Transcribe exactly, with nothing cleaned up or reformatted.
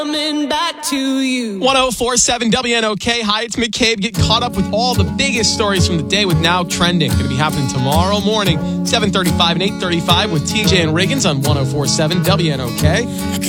Coming back to you. one oh four point seven W N O K. Hi, it's McCabe. Get caught up with all the biggest stories from the day with Now Trending. Going to be happening tomorrow morning, seven thirty-five and eight thirty-five with T J and Riggins on one oh four point seven W N O K.